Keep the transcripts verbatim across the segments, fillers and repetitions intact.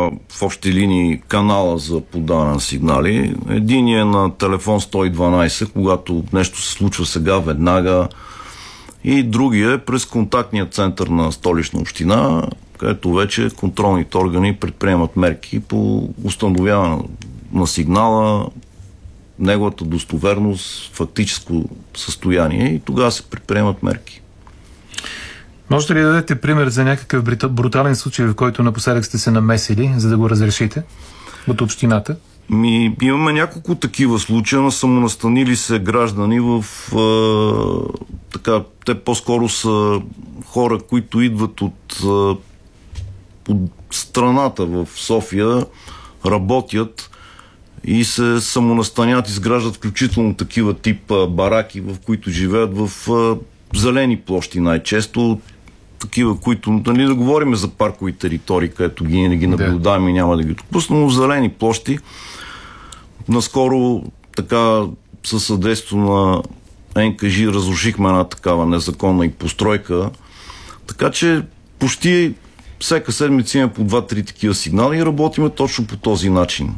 два в общи линии канала за подаване на сигнали. Единият е на телефон сто и дванайсет, когато нещо се случва сега, веднага. И другия е през контактния център на Столична община, където вече контролните органи предприемат мерки по установяване на сигнала, неговата достоверност, фактическо състояние, и тогава се предприемат мерки. Можете ли да дадете пример за някакъв брутален случай, в който напоследък сте се намесили, за да го разрешите от общината? Ми, имаме няколко такива случая на самонастанили се граждани в а, така, те по-скоро са хора, които идват от, а, от страната в София, работят и се самонастанят, изграждат включително такива тип а, бараки, в които живеят в а, зелени площи най-често, такива, които, нали, да говорим за паркови територии, където ги не ги наблюдаваме, да, и няма да ги допуснем, но зелени площи. Наскоро така със съдействието на Ен Ка Жи разрушихме една такава незаконна и постройка, така че почти всяка седмица има по два-три такива сигнали и работиме точно по този начин.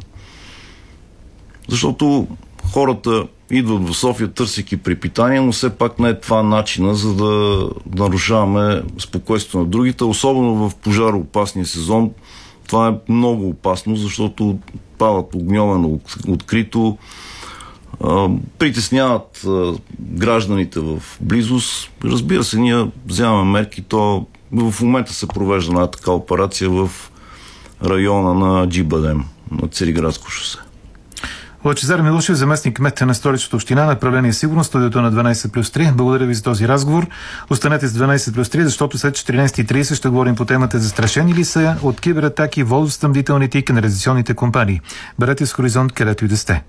Защото хората идват в София, търсейки препитание, но все пак не е това начина, за да нарушаваме спокойствието на другите, особено в пожароопасния сезон. Това е много опасно, защото падат огньове на открито, а, притесняват а, гражданите в близост. Разбира се, ние вземаме мерки. То в момента се провежда една така операция в района на Джибадем, на Цариградско шосе. Лъчезар Милушев, заместник кмет на Столичната община, направление сигурност, студиото на дванайсет плюс три. Благодаря ви за този разговор. Останете с дванайсет плюс три, защото след четиринайсет и трийсет ще говорим по темата застрашени ли са от кибератаки водоснабдителните и канализационните компании. Бъдете с Хоризонт, където и да сте.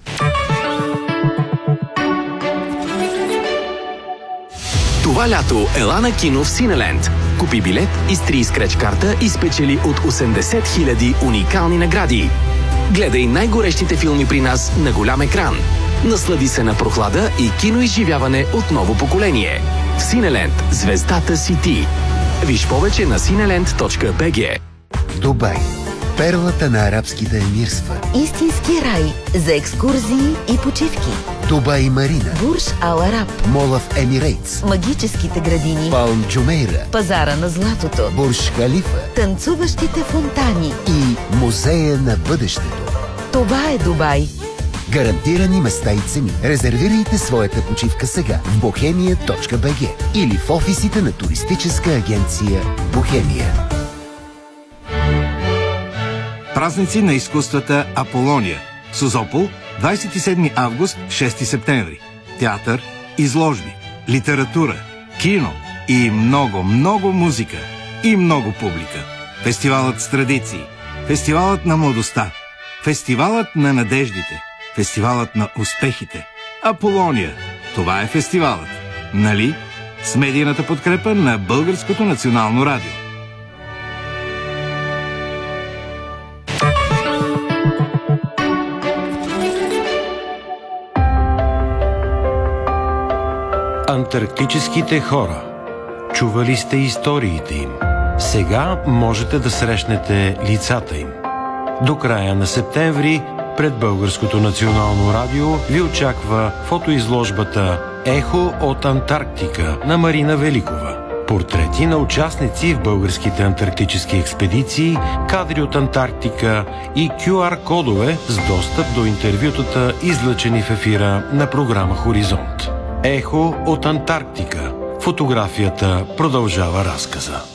Това лято ела на кино в Синеленд. Купи билет, изтри скреч карта и спечели от осемдесет хиляди уникални награди. Гледай най-горещите филми при нас на голям екран. Наслади се на прохлада и киноизживяване от ново поколение. В Синеленд звездата си ти. Виж повече на синеленд точка би джи. Дубай. Перлата на арабските емирства. Истински рай за екскурзии и почивки. Дубай Марина. Бурж Ал Араб. Мола в Емирейтс. Магическите градини. Палм Джумейра. Пазара на златото. Бурж Халифа. Танцуващите фонтани. И музея на бъдещето. Това е Дубай. Гарантирани места и цени. Резервирайте своята почивка сега в бохемия точка би джи или в офисите на туристическа агенция Бохемия. Празници на изкуствата Аполония. Созопол, двайсет и седми август – шести септември. Театър, изложби, литература, кино и много, много музика. И много публика. Фестивалът с традиции. Фестивалът на младостта. Фестивалът на надеждите. Фестивалът на успехите. Аполония. Това е фестивалът. Нали? С медийната подкрепа на Българското национално радио. Антарктическите хора. Чували сте историите им. Сега можете да срещнете лицата им. До края на септември пред Българското национално радио ви очаква фотоизложбата «Ехо от Антарктика» на Марина Великова. Портрети на участници в българските антарктически експедиции, кадри от Антарктика и кю ар кодове с достъп до интервютата, излъчени в ефира на програма Хоризонт. «Ехо от Антарктика». Фотографията продължава разказа.